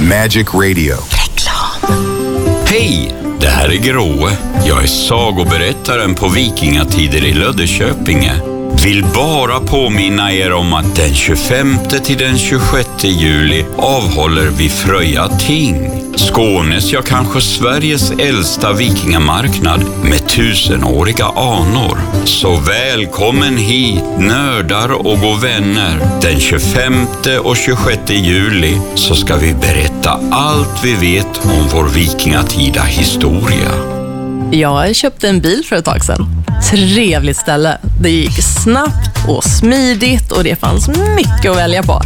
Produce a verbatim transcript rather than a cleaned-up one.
Magic Radio. Reklam. Hej, det här är Gråe. Jag är sagoberättaren på Vikingatider i Löddeköpinge. Vill bara påminna er om att den tjugofemte till den tjugosjätte juli avhåller vi Fröja ting. Skånes, ja kanske Sveriges äldsta vikingamarknad med tusenåriga anor. Så välkommen hit, nördar och gå vänner. Den tjugofemte och tjugosjätte juli så ska vi berätta allt vi vet om vår vikingatida historia. Jag köpte en bil för ett tag sedan. Trevligt ställe. Det gick snabbt och smidigt och det fanns mycket att välja på.